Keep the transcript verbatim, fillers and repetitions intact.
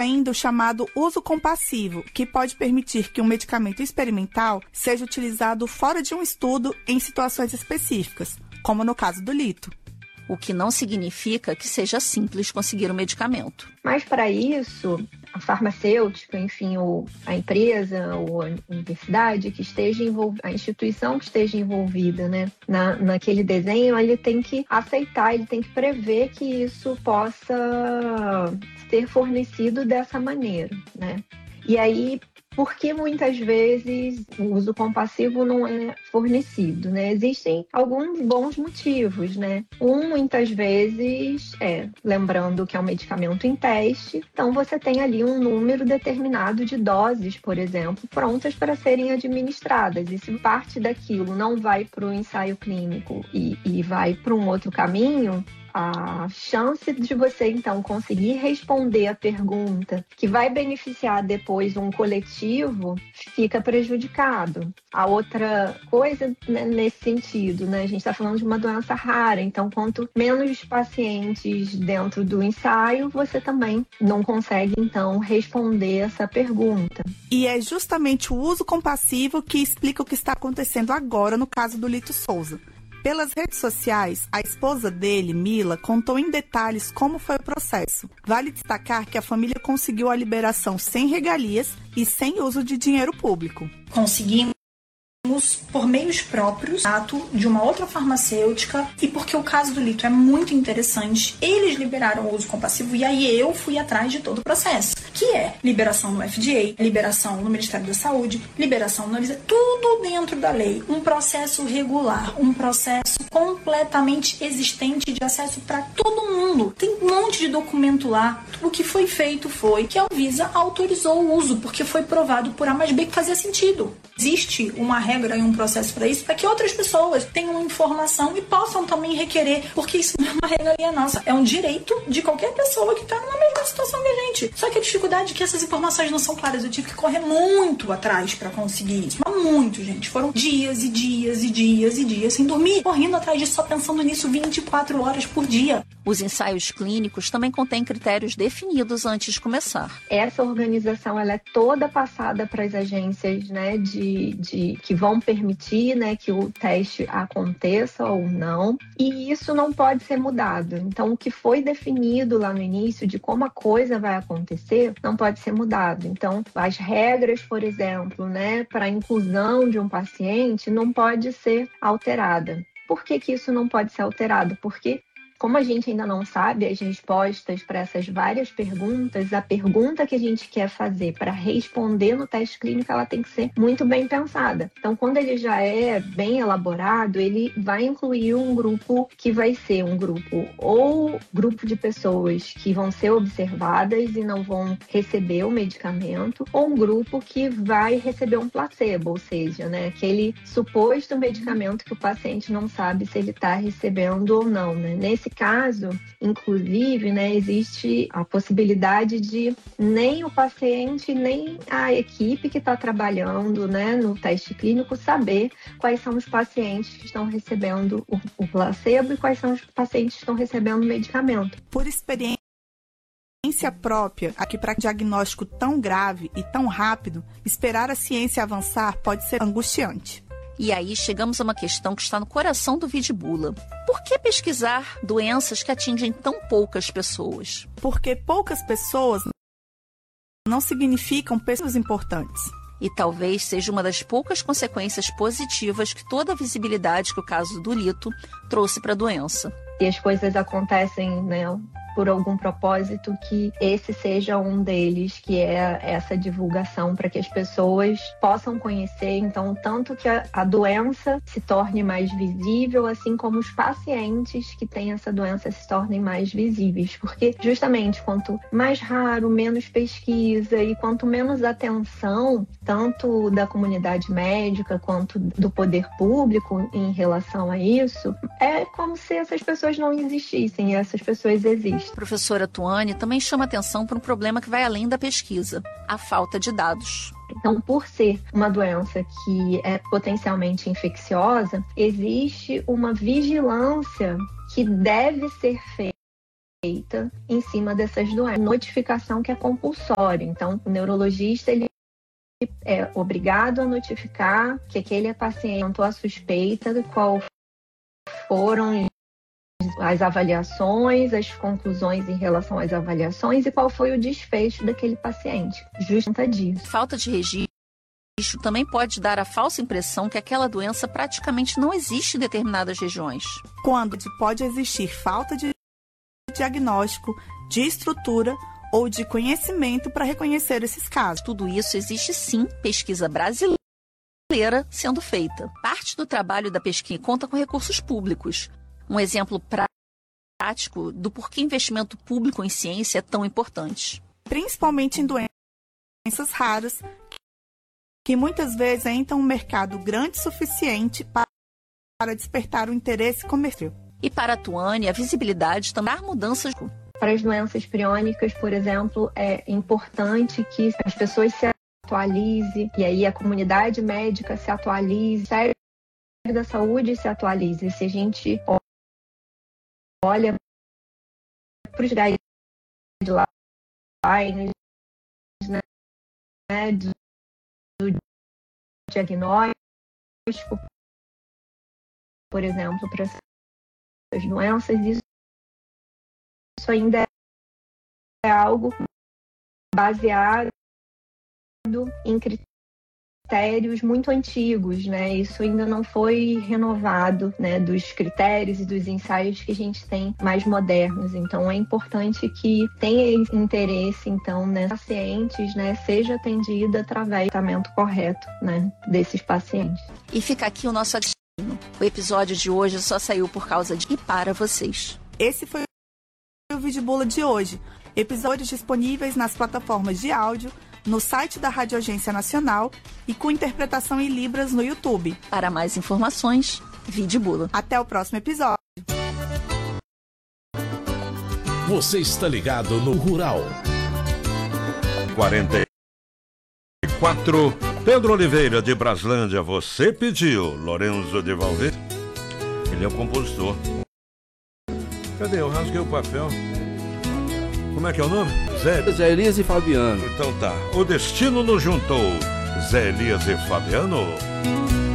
ainda o chamado uso compassivo, que pode permitir que um medicamento experimental seja utilizado fora de um estudo em situações específicas, como no caso do lito. O que não significa que seja simples conseguir o medicamento. Mas para isso, a farmacêutica, enfim, ou a empresa ou a universidade que esteja envolvida, a instituição que esteja envolvida, né, na, naquele desenho, ele tem que aceitar, ele tem que prever que isso possa ser fornecido dessa maneira, né? E aí, por que muitas vezes o uso compassivo não é fornecido, né? Existem alguns bons motivos, né? Um, muitas vezes, é, lembrando que é um medicamento em teste, então você tem ali um número determinado de doses, por exemplo, prontas para serem administradas. E se parte daquilo não vai para o ensaio clínico e, e vai para um outro caminho, a chance de você, então, conseguir responder a pergunta que vai beneficiar depois um coletivo fica prejudicado. A outra coisa, né, nesse sentido, né, a gente está falando de uma doença rara, então, quanto menos pacientes dentro do ensaio, você também não consegue, então, responder essa pergunta. E é justamente o uso compassivo que explica o que está acontecendo agora no caso do Lito Souza. Pelas redes sociais, a esposa dele, Mila, contou em detalhes como foi o processo. Vale destacar que a família conseguiu a liberação sem regalias e sem uso de dinheiro público. Conseguimos por meios próprios, ato de uma outra farmacêutica, e porque o caso do Lito é muito interessante, eles liberaram o uso compassivo e aí eu fui atrás de todo o processo, que é liberação no F D A, liberação no Ministério da Saúde, liberação no Anvisa, tudo dentro da lei, um processo regular, um processo completamente existente de acesso para todo mundo. Tem um monte de documento lá. O que foi feito foi que a Anvisa autorizou o uso, porque foi provado por A mais B que fazia sentido. Existe uma regra e um processo para isso, para que outras pessoas tenham informação e possam também requerer, porque isso não é uma regra nossa, é um direito de qualquer pessoa que está numa mesma situação que a gente. Só que a dificuldade é que essas informações não são claras. Eu tive que correr muito atrás para conseguir isso, mas muito, gente. Foram dias e dias e dias e dias sem dormir, correndo atrás disso, só pensando nisso vinte e quatro horas por dia. Os ensaios clínicos também contêm critérios definidos antes de começar. Essa organização, ela é toda passada para as agências, né, de, de, que vão permitir, né, que o teste aconteça ou não, e isso não pode ser mudado. Então, o que foi definido lá no início de como a coisa vai acontecer, não pode ser mudado. Então, as regras, por exemplo, né, para a inclusão de um paciente não pode ser alterada. Por que que isso não pode ser alterado? Porque como a gente ainda não sabe as respostas para essas várias perguntas, a pergunta que a gente quer fazer para responder no teste clínico, ela tem que ser muito bem pensada. Então, quando ele já é bem elaborado, ele vai incluir um grupo que vai ser um grupo ou grupo de pessoas que vão ser observadas e não vão receber o medicamento, ou um grupo que vai receber um placebo, ou seja, né, aquele suposto medicamento que o paciente não sabe se ele está recebendo ou não, né? Nesse caso, inclusive, né, existe a possibilidade de nem o paciente, nem a equipe que está trabalhando, né, no teste clínico saber quais são os pacientes que estão recebendo o, o placebo e quais são os pacientes que estão recebendo o medicamento. Por experiência própria, aqui para diagnóstico tão grave e tão rápido, esperar a ciência avançar pode ser angustiante. E aí chegamos a uma questão que está no coração do Vidibula. Por que pesquisar doenças que atingem tão poucas pessoas? Porque poucas pessoas não significam pessoas importantes. E talvez seja uma das poucas consequências positivas que toda a visibilidade que o caso do Lito trouxe para a doença. E as coisas acontecem, né, por algum propósito, que esse seja um deles, que é essa divulgação para que as pessoas possam conhecer, então, tanto que a, a doença se torne mais visível, assim como os pacientes que têm essa doença se tornem mais visíveis, porque justamente quanto mais raro, menos pesquisa e quanto menos atenção, tanto da comunidade médica quanto do poder público em relação a isso, é como se essas pessoas não existissem, e essas pessoas existem. A professora Tuane também chama atenção para um problema que vai além da pesquisa, a falta de dados. Então, por ser uma doença que é potencialmente infecciosa, existe uma vigilância que deve ser feita feita em cima dessas doenças. Notificação que é compulsória. Então, o neurologista, ele é obrigado a notificar que aquele paciente apresentou a suspeita de qual foram as avaliações, as conclusões em relação às avaliações e qual foi o desfecho daquele paciente. Justa disso. Falta de registro também pode dar a falsa impressão que aquela doença praticamente não existe em determinadas regiões. Quando pode existir falta de diagnóstico, de estrutura ou de conhecimento para reconhecer esses casos. Tudo isso existe sim, pesquisa brasileira sendo feita. Parte do trabalho da pesquisa conta com recursos públicos. Um exemplo prático do porquê investimento público em ciência é tão importante. Principalmente em doenças raras, que muitas vezes entram um mercado grande o suficiente para despertar o interesse comercial. E para a Tuane, a visibilidade também dá mudanças. Para as doenças priônicas, por exemplo, é importante que as pessoas se atualizem, e aí a comunidade médica se atualize, o Ministério da Saúde se atualize. Se a gente olha para os guidelines, né, do, do diagnóstico, por exemplo, para essas doenças, isso, isso ainda é algo baseado em critérios muito antigos, né? Isso ainda não foi renovado, né, dos critérios e dos ensaios que a gente tem mais modernos. Então, é importante que tenha interesse, então, né, pacientes, né, seja atendida através do tratamento correto, né, desses pacientes. E fica aqui o nosso adendo. O episódio de hoje só saiu por causa de e para vocês. Esse foi o Vidibula de hoje. Episódios disponíveis nas plataformas de áudio, no site da Rádio Agência Nacional e com interpretação em Libras no YouTube. Para mais informações, Vidibula. Até o próximo episódio. Você está ligado no Rural. quarenta e quatro. Pedro Oliveira, de Braslândia, você pediu. Lorenzo de Valverde, ele é o compositor. Cadê? Eu rasguei o papel. Como é que é o nome? Zé... Zé Elias e Fabiano. Então tá. O destino nos juntou. Zé Elias e Fabiano.